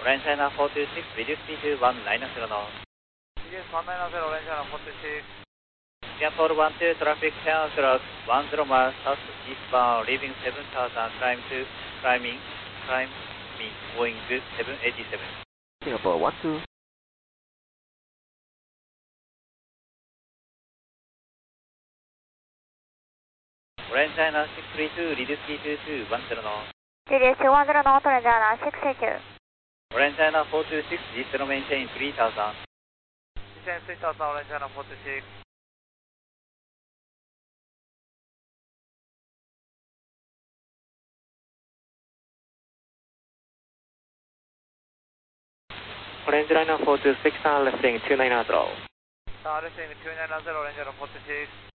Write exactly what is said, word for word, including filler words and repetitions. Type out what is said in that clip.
Orange China four two six, reduce speed to one nine zero knots. Reduce one nine zero, Orange China four two six. Singapore one two, traffic ten o'clock, one zero miles southeastbound, leaving seven thousand, climb to, climbing, climbing, Boeing seven eighty-seven. Singapore one two. Orange China six three two, reduce speed to two one zero knots. Reduce to one zero knots, Orange China six three two. Orange China four two six, distance maintain three thousand. Descend three thousand, Orange China four two six. Orange China four two six, turn left heading two nine zero. Turn left heading two nine zero, Orange China four two six.